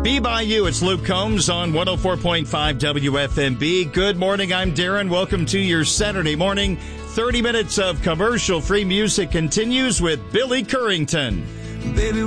Be By You. It's Luke Combs on 104.5 WFMB. Good morning. I'm Darren. Welcome to your Saturday morning. 30 minutes of commercial-free music continues with Billy Currington. Baby,